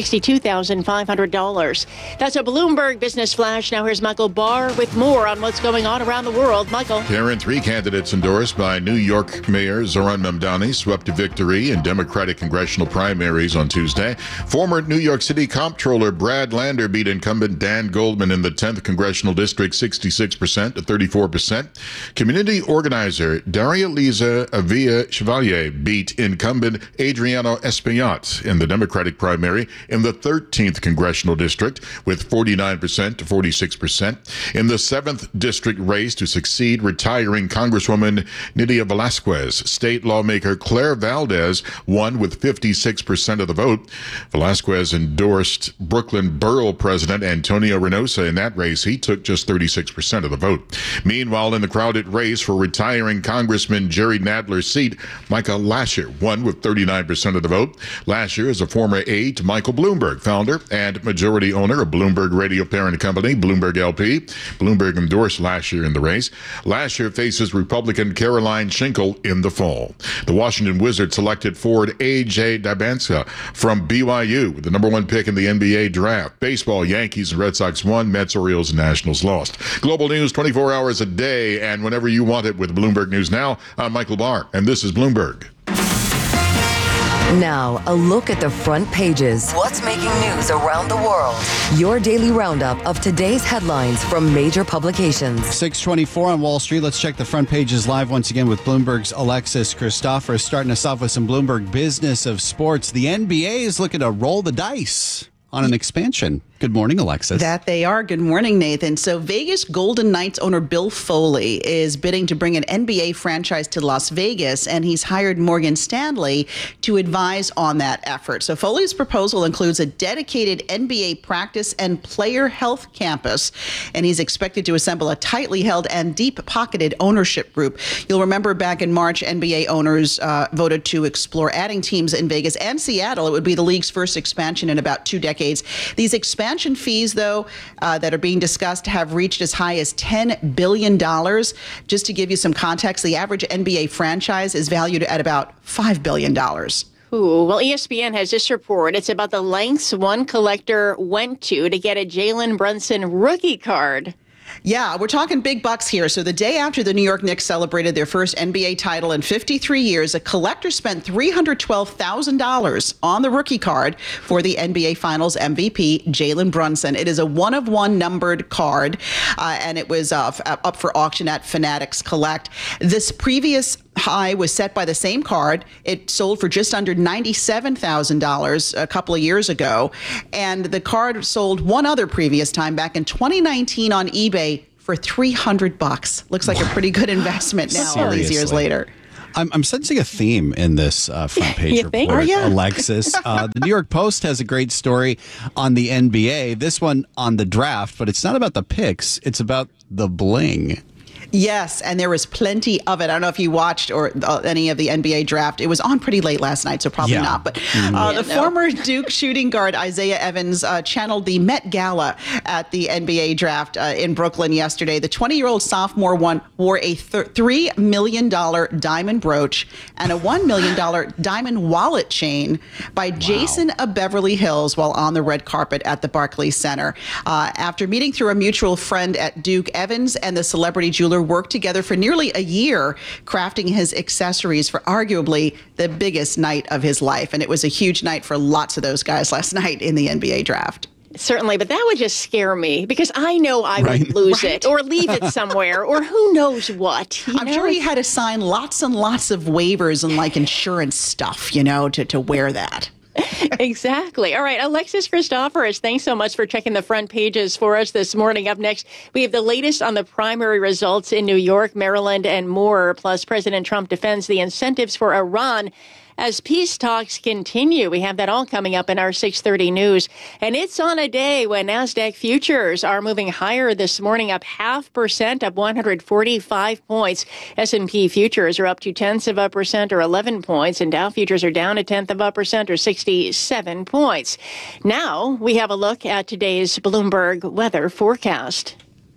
$62,500. That's a Bloomberg Business Flash. Now here's Michael Barr with more on what's going on around the world. Michael. Karen, 3 candidates endorsed by New York Mayor Zohran Mamdani swept to victory in Democratic congressional primaries on Tuesday. Former New York City Comptroller Brad Lander beat incumbent Dan Goldman in the 10th Congressional District 66% to 34%. Community organizer Daria Liza Avia Chevalier beat incumbent Adriano Espaillat in the Democratic primary in the 13th Congressional District with 49% to 46%. In the 7th District race to succeed retiring Congresswoman Nydia Velázquez, state lawmaker Claire Valdez won with 56% of the vote. Velázquez endorsed Brooklyn Borough President Antonio Reynosa in that race. He took just 36% of the vote. Meanwhile, in the crowded race for retiring Congressman Jerry Nadler's seat, Michael Lasher won with 39% of the vote. Lasher is a former aide to Michael Bloomberg, founder and majority owner of Bloomberg Radio parent company, Bloomberg LP. Bloomberg endorsed Lasher in the race. Lasher faces Republican Caroline Schinkel in the fall. The Washington Wizards selected forward A.J. Dabanska from BYU with the number 1 pick in the NBA draft. Baseball, Yankees and Red Sox won. Mets, Orioles, and Nationals lost. Global news 24 hours a day and whenever you want it with Bloomberg News Now. I'm Michael Barr, and this is Bloomberg. Now, a look at the front pages. What's making news around the world? Your daily roundup of today's headlines from major publications. 6:24 on Wall Street. Let's check the front pages live once again with Bloomberg's Alexis Christoforous. Starting us off with some Bloomberg Business of Sports. The NBA is looking to roll the dice on an expansion. Good morning, Alexis. That they are. Good morning, Nathan. So Vegas Golden Knights owner Bill Foley is bidding to bring an NBA franchise to Las Vegas, and he's hired Morgan Stanley to advise on that effort. So Foley's proposal includes a dedicated NBA practice and player health campus, and he's expected to assemble a tightly held and deep-pocketed ownership group. You'll remember back in March, NBA owners voted to explore adding teams in Vegas and Seattle. It would be the league's first expansion in about 2 decades. These expansion fees, though, that are being discussed have reached as high as $10 billion. Just to give you some context, the average NBA franchise is valued at about $5 billion. Ooh, well, ESPN has this report. It's about the lengths one collector went to get a Jalen Brunson rookie card. Yeah, we're talking big bucks here. So the day after the New York Knicks celebrated their first NBA title in 53 years, a collector spent $312,000 on the rookie card for the NBA Finals MVP, Jalen Brunson. It is a one-of-one numbered card, and it was up for auction at Fanatics Collect. This previous high was set by the same card. It sold for just under $97,000 a couple of years ago. And the card sold one other previous time back in 2019 on eBay for $300. Looks like a pretty good investment now all these years later. I'm sensing a theme in this front page report, Alexis. The New York Post has a great story on the NBA, this one on the draft, but it's not about the picks. It's about the bling. Yes, and there was plenty of it. I don't know if you watched or any of the NBA draft. It was on pretty late last night, so probably not. But former Duke shooting guard Isaiah Evans channeled the Met Gala at the NBA draft in Brooklyn yesterday. The 20-year-old sophomore wore a $3 million diamond brooch and a $1 million diamond wallet chain by Jason of Beverly Hills while on the red carpet at the Barclays Center. After meeting through a mutual friend at Duke, Evans and the celebrity jeweler worked together for nearly a year, crafting his accessories for arguably the biggest night of his life. And it was a huge night for lots of those guys last night in the NBA draft. Certainly, but that would just scare me because I know I would lose it or leave it somewhere or who knows what. I'm sure he had to sign lots and lots of waivers and like insurance stuff, to wear that. Exactly. All right. Alexis Christoforous, thanks so much for checking the front pages for us this morning. Up next, we have the latest on the primary results in New York, Maryland, and more. Plus, President Trump defends the incentives for Iran as peace talks continue. We have that all coming up in our 6:30 news. And it's on a day when NASDAQ futures are moving higher this morning, up 0.5%, up 145 points. S&P futures are up 0.2% or 11 points, and Dow futures are down 0.1% or 67 points. Now we have a look at today's Bloomberg weather forecast.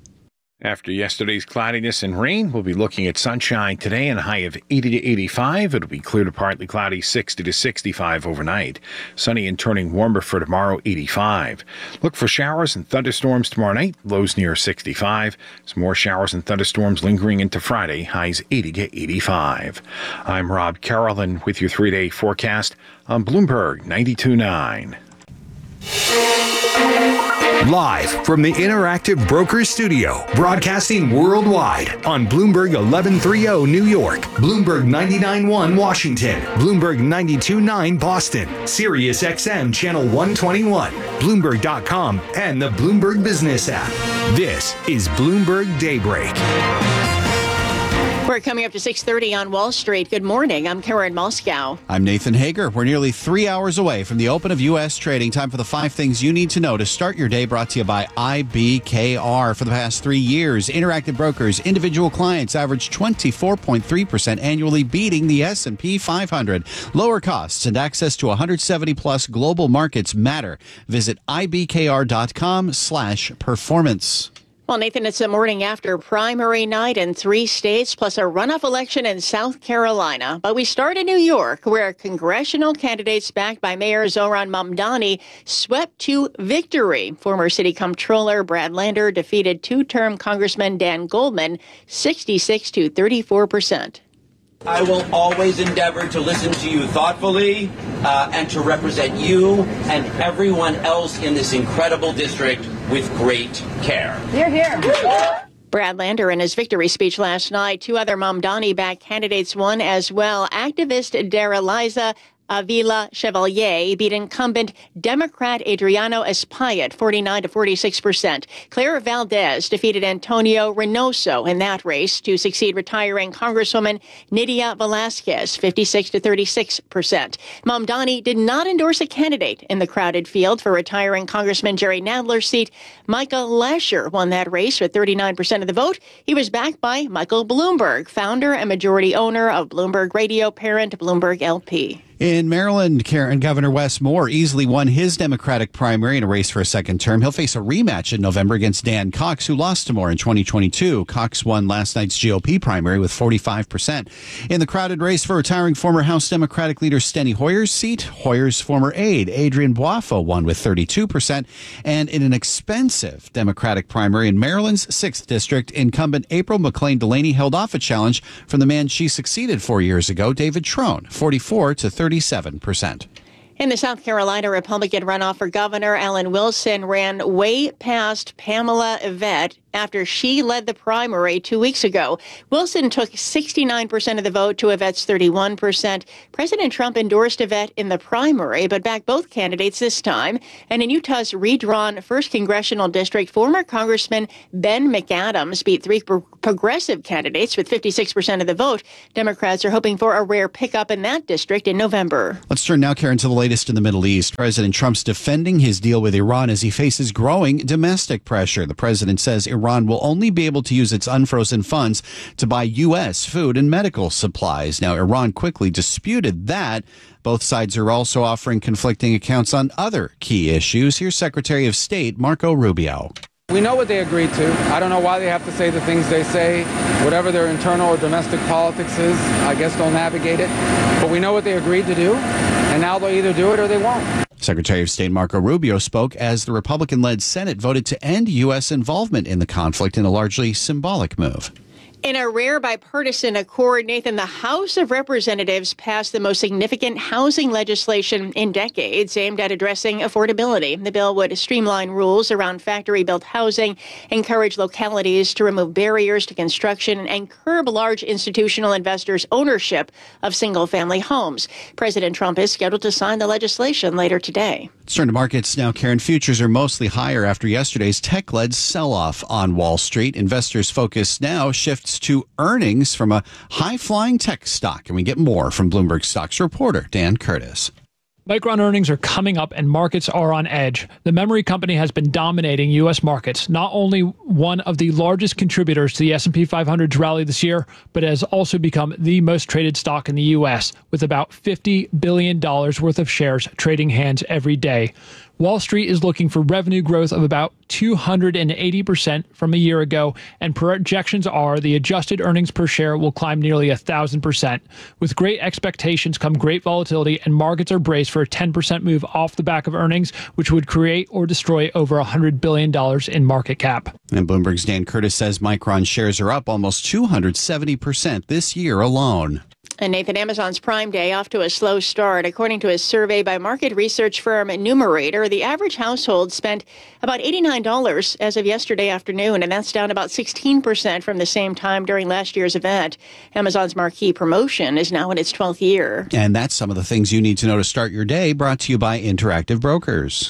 After yesterday's cloudiness and rain, we'll be looking at sunshine today and a high of 80 to 85. It'll be clear to partly cloudy, 60 to 65 overnight. Sunny and turning warmer for tomorrow, 85. Look for showers and thunderstorms tomorrow night, lows near 65. Some more showers and thunderstorms lingering into Friday, highs 80 to 85. I'm Rob Carroll with your 3-day forecast on Bloomberg 92.9. Live from the Interactive Brokers Studio, broadcasting worldwide on Bloomberg 1130 New York, Bloomberg 99.1 Washington, Bloomberg 92.9 Boston, Sirius XM Channel 121, Bloomberg.com, and the Bloomberg Business app. This is Bloomberg Daybreak. We're coming up to 6:30 on Wall Street. Good morning. I'm Karen Moscow. I'm Nathan Hager. We're nearly 3 hours away from the open of U.S. trading. Time for the 5 things you need to know to start your day, brought to you by IBKR. For the past 3 years, Interactive Brokers individual clients averaged 24.3% annually, beating the S&P 500. Lower costs and access to 170-plus global markets matter. Visit ibkr.com/performance. Well, Nathan, it's the morning after primary night in 3 states, plus a runoff election in South Carolina. But we start in New York, where congressional candidates backed by Mayor Zohran Mamdani swept to victory. Former city comptroller Brad Lander defeated two-term Congressman Dan Goldman 66 to 34%. I will always endeavor to listen to you thoughtfully and to represent you and everyone else in this incredible district with great care. Hear, hear. Brad Lander in his victory speech last night. 2 other Mamdani-backed candidates won as well. Activist Daraliza Avila Chevalier beat incumbent Democrat Adriano Espaillat 49 to 46%. Claire Valdez defeated Antonio Reynoso in that race to succeed retiring Congresswoman Nydia Velázquez 56 to 36%. Mamdani did not endorse a candidate in the crowded field for retiring Congressman Jerry Nadler's seat. Michael Lasher won that race with 39% of the vote. He was backed by Michael Bloomberg, founder and majority owner of Bloomberg Radio, parent Bloomberg LP. In Maryland, Karen, Governor Wes Moore easily won his Democratic primary in a race for a second term. He'll face a rematch in November against Dan Cox, who lost to Moore in 2022. Cox won last night's GOP primary with 45%. In the crowded race for retiring former House Democratic leader Steny Hoyer's seat, Hoyer's former aide, Adrian Boifo, won with 32%. And in an expensive Democratic primary in Maryland's 6th District, incumbent April McLean Delaney held off a challenge from the man she succeeded 4 years ago, David Trone, 44 to 37%. In the South Carolina Republican runoff for governor, Alan Wilson ran way past Pamela Yvette after she led the primary 2 weeks ago. Wilson took 69% of the vote to Yvette's 31%. President Trump endorsed Yvette in the primary, but backed both candidates this time. And in Utah's redrawn 1st Congressional District, former Congressman Ben McAdams beat 3 progressive candidates with 56% of the vote. Democrats are hoping for a rare pickup in that district in November. Let's turn now, Karen, to the latest in the Middle East. President Trump's defending his deal with Iran as he faces growing domestic pressure. The president says Iran will only be able to use its unfrozen funds to buy U.S. food and medical supplies. Now, Iran quickly disputed that. Both sides are also offering conflicting accounts on other key issues. Here's Secretary of State Marco Rubio. We know what they agreed to. I don't know why they have to say the things they say. Whatever their internal or domestic politics is, I guess they'll navigate it. But we know what they agreed to do, and now they'll either do it or they won't. Secretary of State Marco Rubio spoke as the Republican-led Senate voted to end U.S. involvement in the conflict in a largely symbolic move. In a rare bipartisan accord, Nathan, the House of Representatives passed the most significant housing legislation in decades aimed at addressing affordability. The bill would streamline rules around factory-built housing, encourage localities to remove barriers to construction, and curb large institutional investors' ownership of single-family homes. President Trump is scheduled to sign the legislation later today. Let's turn to markets now, Karen. Futures are mostly higher after yesterday's tech-led sell-off on Wall Street. Investors' focus now shifts to earnings from a high-flying tech stock. And we get more from Bloomberg Stocks reporter Dan Curtis. Micron earnings are coming up and markets are on edge. The memory company has been dominating U.S. markets, not only one of the largest contributors to the S&P 500's rally this year, but has also become the most traded stock in the U.S., with about $50 billion worth of shares trading hands every day. Wall Street is looking for revenue growth of about 280% from a year ago, and projections are the adjusted earnings per share will climb nearly 1,000%. With great expectations come great volatility, and markets are braced for a 10% move off the back of earnings, which would create or destroy over $100 billion in market cap. And Bloomberg's Dan Curtis says Micron shares are up almost 270% this year alone. And Nathan, Amazon's Prime Day off to a slow start. According to a survey by market research firm Numerator, the average household spent about $89 as of yesterday afternoon, and that's down about 16% from the same time during last year's event. Amazon's marquee promotion is now in its 12th year. And that's some of the things you need to know to start your day, brought to you by Interactive Brokers.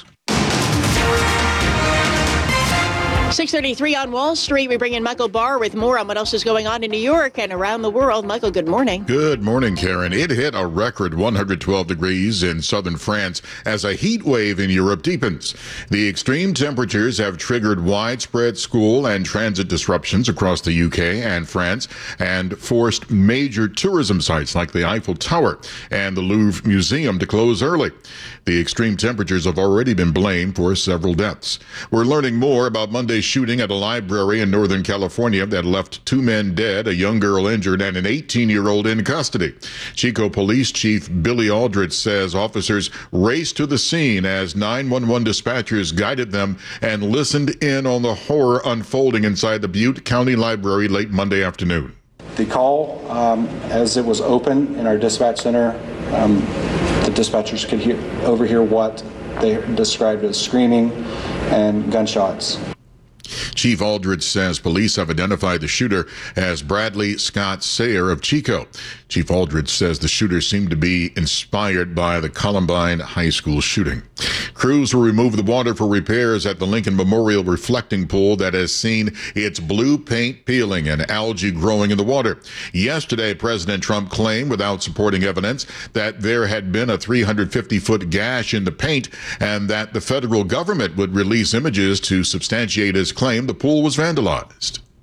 6:33 on Wall Street. We bring in Michael Barr with more on what else is going on in New York and around the world. Michael, good morning. Good morning, Karen. It hit a record 112 degrees in southern France as a heat wave in Europe deepens. The extreme temperatures have triggered widespread school and transit disruptions across the UK and France and forced major tourism sites like the Eiffel Tower and the Louvre Museum to close early. The extreme temperatures have already been blamed for several deaths. We're learning more about Monday's shooting at a library in Northern California that left 2 men dead, a young girl injured, and an 18-year-old in custody. Chico Police Chief Billy Aldrich says officers raced to the scene as 911 dispatchers guided them and listened in on the horror unfolding inside the Butte County Library late Monday afternoon. The call, as it was open in our dispatch center, the dispatchers could overhear what they described as screaming and gunshots. Chief Aldrich says police have identified the shooter as Bradley Scott Sayer of Chico. Chief Aldrich says the shooter seemed to be inspired by the Columbine High School shooting. Crews will remove the water for repairs at the Lincoln Memorial reflecting pool that has seen its blue paint peeling and algae growing in the water. Yesterday, President Trump claimed, without supporting evidence, that there had been a 350-foot gash in the paint and that the federal government would release images to substantiate his claim the pool was vandalized.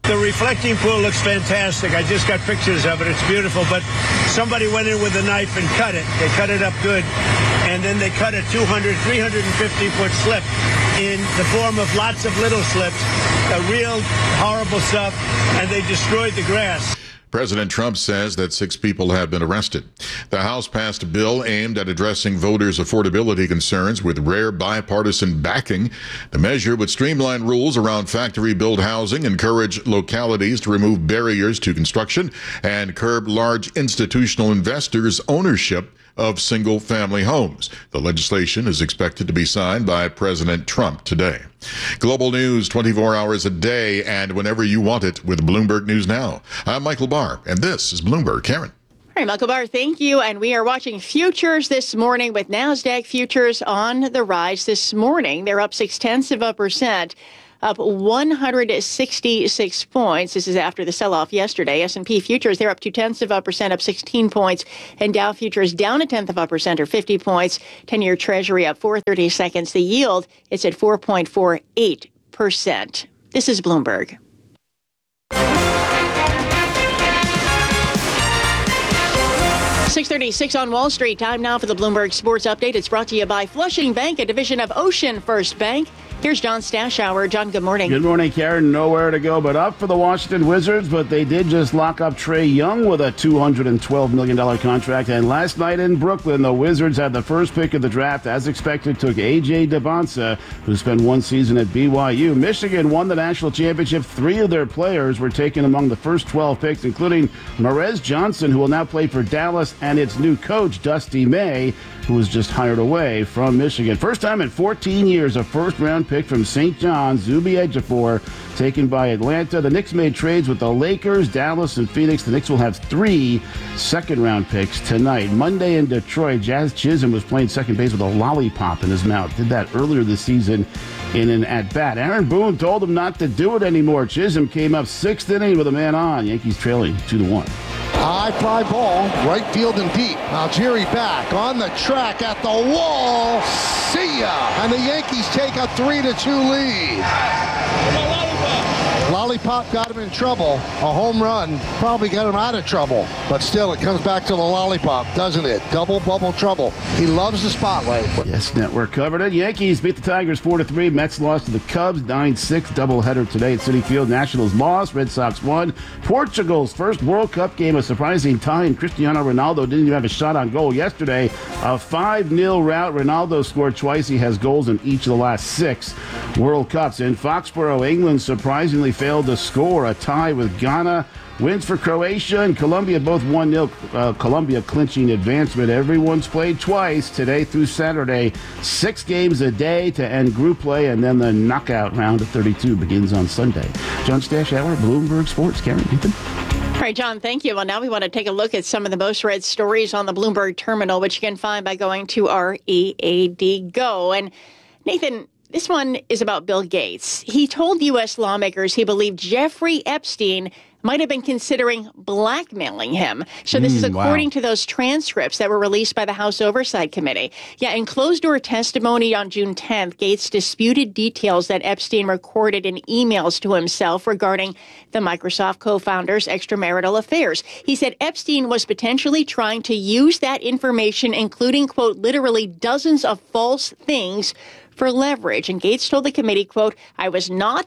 The reflecting pool looks fantastic. I just got pictures of it. It's beautiful. But somebody went in with a knife and cut it. They cut it up good. And then they cut a 200, 350-foot slip in the form of lots of little slips. Real horrible stuff. And they destroyed the grass. President Trump says that 6 people have been arrested. The House passed a bill aimed at addressing voters' affordability concerns with rare bipartisan backing. The measure would streamline rules around factory-built housing, encourage localities to remove barriers to construction, and curb large institutional investors' ownership of single-family homes. The legislation is expected to be signed by President Trump today. Global news 24 hours a day and whenever you want it with Bloomberg News Now. I'm Michael Barr, and this is Bloomberg. Karen. All right, Michael Barr, thank you. And we are watching futures this morning with NASDAQ futures on the rise this morning. They're up 0.6%. Up 166 points. This is after the sell-off yesterday. S&P futures, they're up 0.2%, up 16 points. And Dow futures down 0.1% or 50 points. 10-year Treasury up 4/30 seconds. The yield, it's at 4.48%. This is Bloomberg. 6:36 on Wall Street. Time now for the Bloomberg Sports Update. It's brought to you by Flushing Bank, a division of Ocean First Bank. Here's John Stashower. John, good morning. Good morning, Karen. Nowhere to go but up for the Washington Wizards, but they did just lock up Trae Young with a $212 million contract. And last night in Brooklyn, the Wizards had the first pick of the draft. As expected, took A.J. Devonta, who spent one season at BYU. Michigan won the national championship. 3 of their players were taken among the first 12 picks, including Marez Johnson, who will now play for Dallas, and its new coach, Dusty May, who was just hired away from Michigan. First time in 14 years, a first-round pick from St. John's, Zuby Ejiofor, taken by Atlanta. The Knicks made trades with the Lakers, Dallas, and Phoenix. The Knicks will have 3 second-round picks tonight. Monday in Detroit, Jazz Chisholm was playing second base with a lollipop in his mouth. Did that earlier this season in an at-bat. Aaron Boone told him not to do it anymore. Chisholm came up 6th inning with a man on. Yankees trailing 2-1. High fly ball, right field and deep. Algieri back on the track at the wall. See ya! And the Yankees take a 3-2 lead. Lollipop got him in trouble. A home run probably got him out of trouble. But still, it comes back to the lollipop, doesn't it? Double bubble trouble. He loves the spotlight. Yes, network covered it. Yankees beat the Tigers 4-3. Mets lost to the Cubs 9-6. Doubleheader today at Citi Field. Nationals lost. Red Sox won. Portugal's first World Cup game, a surprising tie, and Cristiano Ronaldo didn't even have a shot on goal yesterday. A 5-0 rout. Ronaldo scored twice. He has goals in each of the last 6 World Cups. In Foxborough, England surprisingly failed to score. A tie with Ghana. Wins for Croatia and Colombia, both 1-0. Colombia clinching advancement. Everyone's played twice today through Saturday. 6 games a day to end group play, and then the knockout round of 32 begins on Sunday. John Stashower, Bloomberg Sports. Karen, Nathan. All right, John, thank you. Well, now we want to take a look at some of the most read stories on the Bloomberg terminal, which you can find by going to our EAD Go. And Nathan, this one is about Bill Gates. He told U.S. lawmakers he believed Jeffrey Epstein might have been considering blackmailing him. So this is according to those transcripts that were released by the House Oversight Committee. Yeah, in closed-door testimony on June 10th, Gates disputed details that Epstein recorded in emails to himself regarding the Microsoft co-founder's extramarital affairs. He said Epstein was potentially trying to use that information, including, quote, literally dozens of false things, for leverage. And Gates told the committee, quote, I was not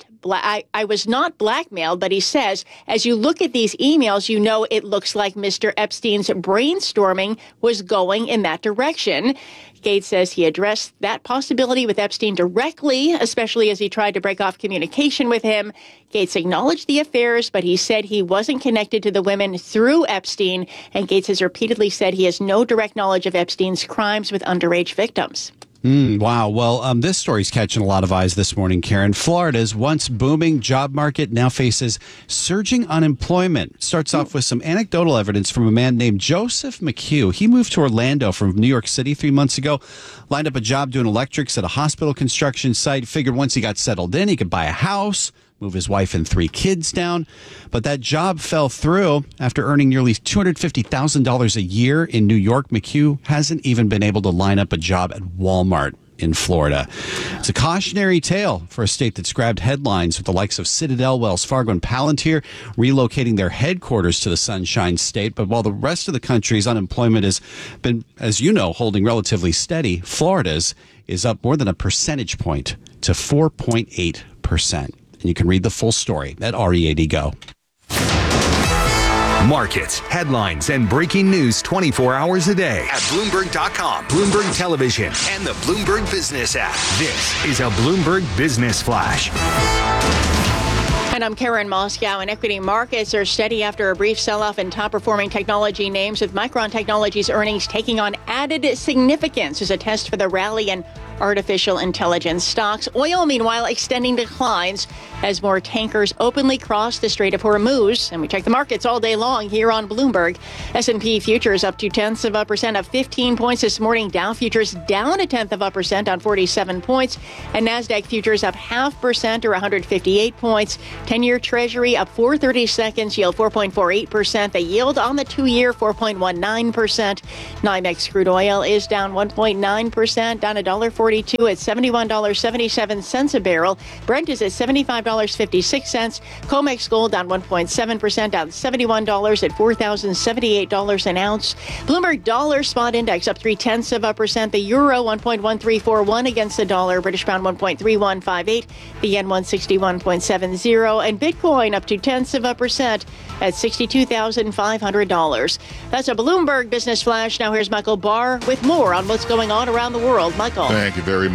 blackmailed, but he says, as you look at these emails, you know it looks like Mr. Epstein's brainstorming was going in that direction. Gates says he addressed that possibility with Epstein directly, especially as he tried to break off communication with him. Gates acknowledged the affairs, but he said he wasn't connected to the women through Epstein. And Gates has repeatedly said he has no direct knowledge of Epstein's crimes with underage victims. Wow. Well, this story's catching a lot of eyes this morning, Karen. Florida's once booming job market now faces surging unemployment. Starts off with some anecdotal evidence from a man named Joseph McHugh. He moved to Orlando from New York City 3 months ago, lined up a job doing electrics at a hospital construction site, figured once he got settled in, he could buy a house, move his wife and 3 kids down. But that job fell through. After earning nearly $250,000 a year in New York, McHugh hasn't even been able to line up a job at Walmart. in Florida. It's a cautionary tale for a state that's grabbed headlines with the likes of Citadel, Wells Fargo, and Palantir relocating their headquarters to the Sunshine State. But while the rest of the country's unemployment has been, as you know, holding relatively steady, Florida's is up more than a percentage point to 4.8%. And you can read the full story at READ Go. Markets, headlines, and breaking news 24 hours a day at Bloomberg.com, Bloomberg Television, and the Bloomberg Business app. This is a Bloomberg Business Flash. And I'm Karen Moscow, and equity markets are steady after a brief sell-off in top-performing technology names, with Micron Technology's earnings taking on added significance as a test for the rally in artificial intelligence stocks. Oil, meanwhile, extending declines as more tankers openly cross the Strait of Hormuz. And we check the markets all day long here on Bloomberg. S&P futures up 0.2% of 15 points this morning. Dow futures down 0.1% on 47 points. And NASDAQ futures up 0.5% or 158 points. 10-year Treasury up 4/32, yield 4.48%. The yield on the 2-year 4.19%. NYMEX crude oil is down 1.9%, down $1.42 at $71.77 a barrel. Brent is at $75.56. COMEX gold down 1.7%, down $71 at $4,078 an ounce. Bloomberg dollar spot index up 0.3%. The euro 1.1341 against the dollar. British pound 1.3158. The yen 161.70. And Bitcoin up 0.2% at $62,500. That's a Bloomberg Business Flash. Now here's Michael Barr with more on what's going on around the world. Michael. Thank you very much.